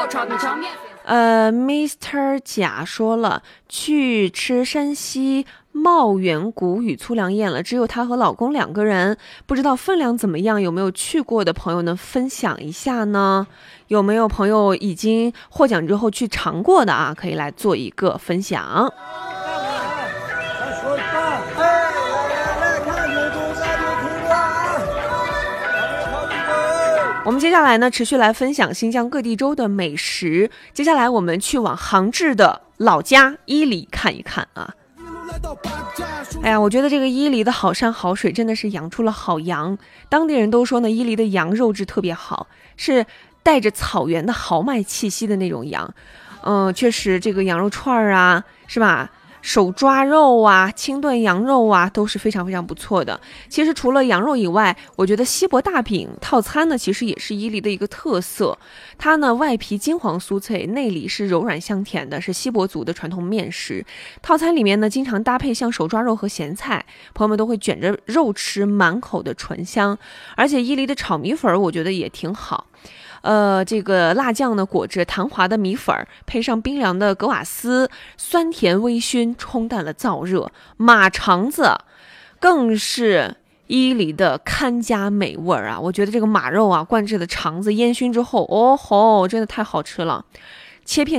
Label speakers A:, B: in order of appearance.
A: Mr. 甲说了，去吃山西茂源谷雨粗粮宴了，只有她和老公2个人，不知道分量怎么样，有没有去过的朋友能分享一下呢？有没有朋友已经获奖之后去尝过的啊？可以来做一个分享。我们接下来呢，持续来分享新疆各地州的美食。接下来我们去往杭志的老家伊犁看一看啊。哎呀，我觉得这个伊犁的好山好水真的是养出了好羊。当地人都说呢，伊犁的羊肉质特别好，是带着草原的豪迈气息的那种羊。确实这个羊肉串啊，是吧？手抓肉啊，清炖羊肉啊，都是非常非常不错的。其实除了羊肉以外，我觉得锡箔大饼套餐呢，其实也是伊犁的一个特色。它呢外皮金黄酥脆，内里是柔软香甜的，是锡箔族的传统面食。套餐里面呢，经常搭配像手抓肉和咸菜，朋友们都会卷着肉吃，满口的醇香。而且伊犁的炒米粉，我觉得也挺好。这个辣酱呢裹着弹滑的米粉，配上冰凉的格瓦斯，酸甜微醺，冲淡了燥热。马肠子更是伊犁的看家美味啊！我觉得这个马肉啊，灌制的肠子烟熏之后，哦吼，真的太好吃了。切片